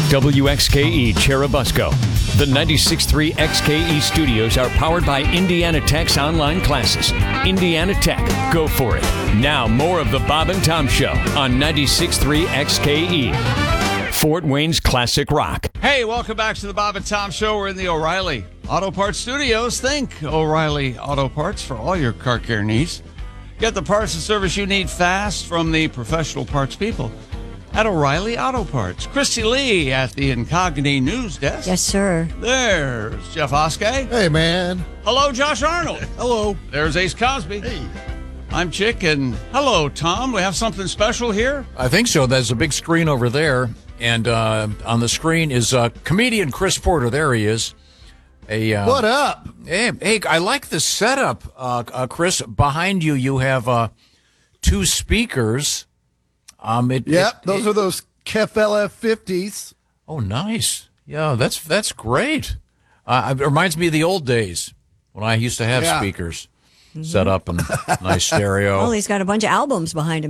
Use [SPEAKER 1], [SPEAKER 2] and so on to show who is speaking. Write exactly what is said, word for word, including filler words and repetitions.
[SPEAKER 1] W X K E Cherubusco. The ninety-six point three X K E studios are powered by Indiana Tech's online classes. Indiana Tech, go for it. Now, more of the Bob and Tom Show on ninety-six point three X K E. Fort Wayne's classic rock.
[SPEAKER 2] Hey, welcome back to the Bob and Tom Show. We're in the O'Reilly Auto Parts Studios. Think O'Reilly Auto Parts for all your car care needs. Get the parts and service you need fast from the professional parts people at O'Reilly Auto Parts. Christy Lee at the Incogni News Desk.
[SPEAKER 3] Yes, sir.
[SPEAKER 2] There's Jeff Oskey.
[SPEAKER 4] Hey, man.
[SPEAKER 2] Hello, Josh Arnold.
[SPEAKER 4] Hello.
[SPEAKER 2] There's Ace Cosby.
[SPEAKER 4] Hey.
[SPEAKER 2] I'm Chick, and hello, Tom. We have something special here?
[SPEAKER 5] I think so. There's a big screen over there, and uh, on the screen is uh, comedian Chris Porter. There he is. A, uh,
[SPEAKER 4] what up?
[SPEAKER 5] Hey, hey, I like the setup, uh, uh, Chris. Behind you, you have uh, two speakers. Um, it,
[SPEAKER 4] Yep,
[SPEAKER 5] it,
[SPEAKER 4] those
[SPEAKER 5] it,
[SPEAKER 4] are those K F L F fifties.
[SPEAKER 5] Oh, nice. Yeah, that's that's great. Uh, it reminds me of the old days when I used to have
[SPEAKER 4] Yeah.
[SPEAKER 5] speakers set up and nice stereo.
[SPEAKER 3] Well, he's got a bunch of albums behind him.